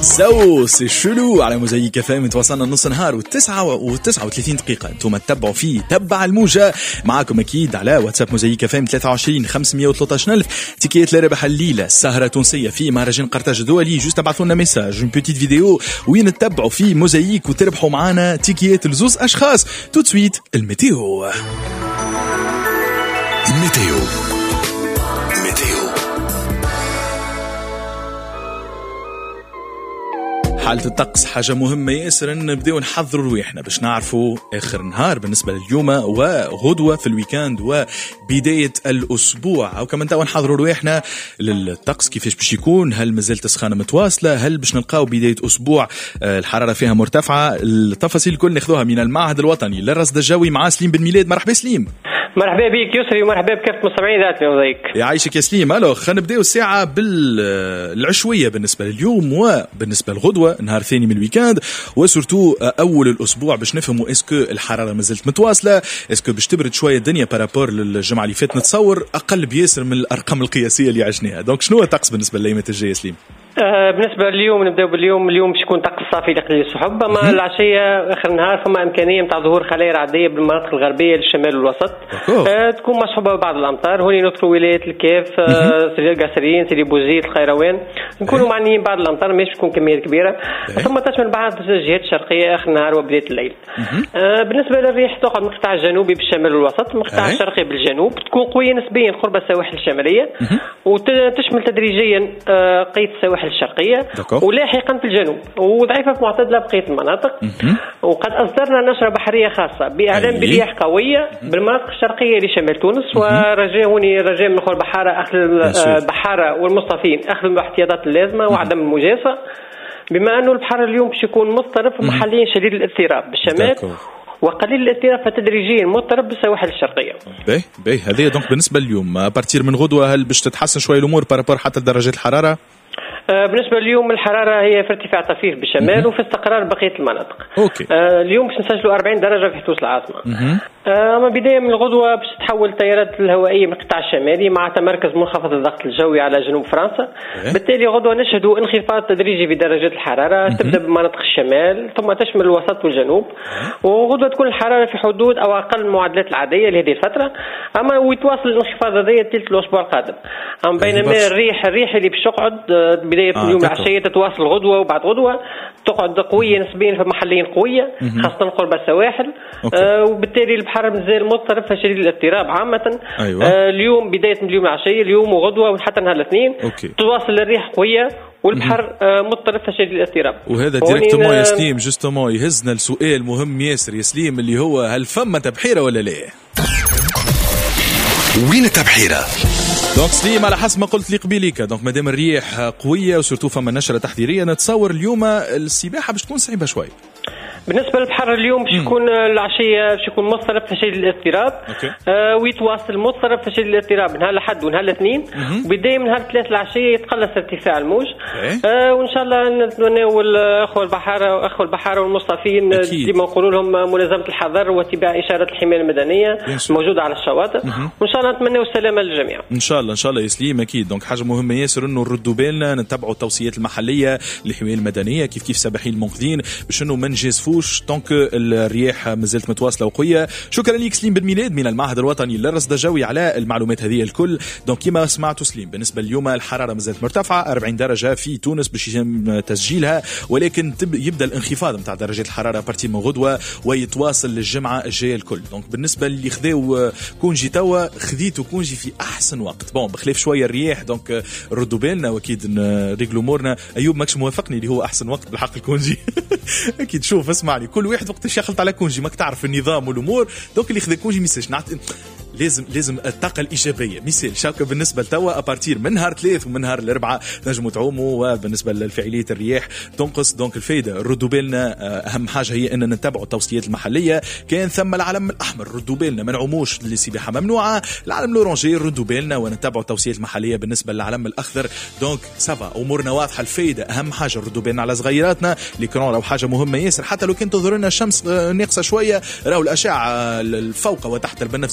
سي شلو على موزايك فام. توصلنا نص نهار و39 دقيقة انتم تتبعوا فيه تبع الموجة. معاكم اكيد على واتساب موزايك فام 23 513 ألف. تيكيت لربح الليلة سهرة تونسية في مهرجان قرطاج الدولي. جوست ابعثوا لنا ميساج اون بوتيت فيديو وين تتبعوا في موزايك وتربحوا معانا تيكيت لزوز اشخاص. تو تسويت الميتيو. حالة الطقس حاجة مهمة ياسر ان نبداو نحضروا رواحنا باش نعرفوا اخر نهار بالنسبة لليوم وغدوة في الويكاند وبداية الاسبوع، او كمان توا نحضروا رواحنا للطقس كيفاش باش يكون. هل مازالت سخانة متواصلة؟ هل باش نلقاو بداية اسبوع الحرارة فيها مرتفعة؟ التفاصيل الكل ناخذوها من المعهد الوطني للرصد الجوي مع سليم بن ميلاد. مرحبا سليم. مرحبا بك يسري ومرحبا بكافة مستمعين ذاتنا وذيك. يعيشك يا سليم. الو خلينا نبداو الساعة بالعشوية بالنسبة لليوم وبالنسبة للغدوة نهار ثاني من الويكاند وسورتو أول الأسبوع باش نفهموا اسكو الحرارة مازالت متواصلة، اسكو باش تبرد شوية الدنيا بارابور للجمعة اللي فاتت. نتصور أقل بياسر من الأرقام القياسية اللي عشناها. دونك شنو الطقس بالنسبة للأيامات الجاية سليم؟ بالنسبة لليوم نبداو باليوم. اليوم باش يكون طقس صافي لقليل السحب، اما العشية اخر النهار فما امكانية نتاع ظهور خلايا رعدية بالمناطق الغربية للشمال والوسط. تكون مصحوبة ببعض الامطار. هوني نذكروا ولاية الكاف، سيدي القصرين، سيدي بوزيد، الخيروان نكونوا معنيين بعض الامطار، مش تكون كميات كبيرة. ثم تشمل بعض الجهات الشرقية اخر النهار وبداية الليل. بالنسبة للريح تقعد من القطاع الجنوبي بالشمال والوسط، من القطاع الشرقي بالجنوب، تكون قوية نسبيا قرب السواحل الشمالية وتشمل تدريجيا قيد السواحل الشرقية ولاحقا في الجنوب، وضعيفة في معتدلة بقية المناطق. وقد أصدرنا نشرة بحرية خاصة بإعلام برياح قوية بالمناطق الشرقية لشمال تونس، ورجاء من أخوة البحارة والمصطفين أخذ الاحتياطات اللازمة وعدم المجازفة، بما أنه البحر اليوم باش يكون مضطرب محليا شديد الاضطراب بالشمال وقليل الاضطراب فتدريجيا مضطرب بالسواحل الشرقية. باهي هذه دونك بالنسبة لليوم. أبارتير من غدوة هل باش تتحسن شوية الأمور بارابور حتى درجات الحرارة؟ بالنسبة لليوم الحرارة هي في ارتفاع طفيف بالشمال وفي استقرار بقية المناطق. اليوم باش نسجلوا 40 درجة في حدوث العاصمة. أما بداية من الغدوة باش تتحول التيارات الهوائية من القطاع الشمالي مع تمركز منخفض الضغط الجوي على جنوب فرنسا. بالتالي غدوة نشهدوا انخفاض تدريجي في درجات الحرارة تبدأ بمناطق الشمال ثم تشمل الوسط والجنوب، وغدوة تكون الحرارة في حدود أو أقل المعدلات العادية لهذه الفترة. أما ويتواصل الانخفاض هذا ثلث الأسبوع القادم. أما بينما الريح اللي باش تقعد بداية اليوم العشية تتواصل غدوة وبعد غدوة تقعد قوية نسبيا في محلين قوية خاصة قرب السواحل. وبالتالي البحر مازال مضطرب فشديد الاضطراب عامة. اليوم بداية من اليوم العشية اليوم وغدوة وحتى نهار الاثنين تواصل الريح قوية والبحر مضطرب فشديد الاضطراب. وهذا ديريكتومون يا سليم جوستومون يهزنا لسؤال مهم ياسر يا سليم اللي هو هل فما تبحيرة ولا لا؟ وين التبحيرة؟ دونك سليم على حسب ما قلت لي قبيليك، دونك مادام الريح قوية وسورتو فما نشرة تحذيرية نتصور اليوم السباحة باش تكون صعيبة شوي. بالنسبة للبحر اليوم باش يكون العشية باش يكون مضطرب فشديد الاضطراب. ويتواصل مضطرب فشديد الاضطراب نهار الأحد ونهار الاثنين، وبداية من نهار الثلاث العشية يتقلص ارتفاع الموج. وإن شاء الله نتمنوا الأخوة البحارة والمصطفين ديما نقولوا لهم ملازمة الحذر واتباع إشارات الحماية المدنية موجودة على الشواطئ، وإن شاء الله نتمنوا السلامة للجميع. إن شاء الله يا سليم أكيد. دونك حاجة مهمة ياسر إنه نردوا بالنا نتبعوا التوصيات المحلية للحماية المدنية كيف سباحين المنقذين باش إنه ما نجازفوش طونك الرياح مازالت متواصله وقويه. شكرا لك سليم بن ميلاد من المعهد الوطني للرصد الجوي على المعلومات هذه الكل. دونك كما سمعتوا سليم بالنسبه لليوم الحراره مازالت مرتفعه 40 درجه في تونس باش يتم تسجيلها، ولكن يبدا الانخفاض نتاع درجات الحراره بارتي من غدوه ويتواصل للجمعه الجايه الكل. دونك بالنسبه اللي خذاو كونجي توا خذيتوا كونجي في احسن وقت بخلاف شويه الرياح. دونك ردوا بالنا واكيد نريقلوا امورنا. ايوب ماكش موافقني اللي هو احسن وقت بالحق الكونجي اكيد. شوف اسمعني كل واحد وقتاش يخلط على كونجي ماك تعرف النظام والامور. دونك اللي خذا كونجي ميساج لازم الطاقه الايجابيه مثال شاكه بالنسبه لتوا ابارتير من نهار 3 ومن نهار 4 نجموا تعوموا. وبالنسبه لفعاليه الرياح تنقص. دونك الفايده ردوا بالنا. اهم حاجه هي ان نتبعوا التوصيات المحليه. كان ثم العلم الاحمر ردوا بالنا ما نعوموش للسباحه ممنوعه. العلم الاورانجي ردوا بالنا ونتبعوا التوصيات المحليه. بالنسبه للعلم الاخضر دونك سافا امورنا واضحه. الفايده اهم حاجه ردوا بالنا على صغيراتنا ليكرون راهو حاجه مهمه ياسر. حتى لو كان تظهر لنا الشمس ناقصه شويه راهو الاشعه الفوق وتحت البنفسجيه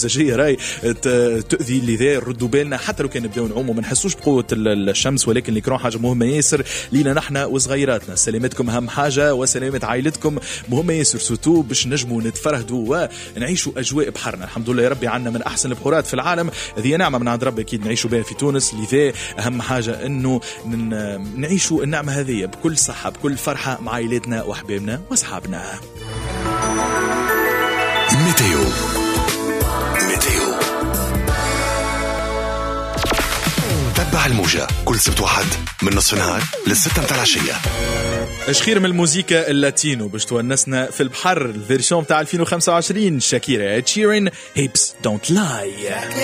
راي تؤذي اللي ذا ردوا بالنا حتى لو كان نبداو نعوموا ما نحسوش بقوه الشمس، ولكن الكرون حاجه مهمه ياسر لينا نحن وصغيراتنا. سلامتكم اهم حاجه وسلامه عائلتكم مهمه ياسر، سوتو باش نجموا نتفرهدوا ونعيشوا اجواء بحرنا. الحمد لله يا ربي عندنا من احسن البحورات في العالم، هذه نعمه من عند ربي اكيد نعيشوا بها في تونس. لذا اهم حاجه انه نعيشوا النعمه هذه بكل صحه بكل فرحه مع عائلتنا واحبابنا واصحابنا. ميتيو تبع الموجة كل سبت واحد من نصف النهار للستة متاع العشية. اش خير من الموسيقى اللاتينو باش تونسنا في البحر. الفيرسيون تاع 2025 شاكيرا تشيرين هيبس دونت لاي.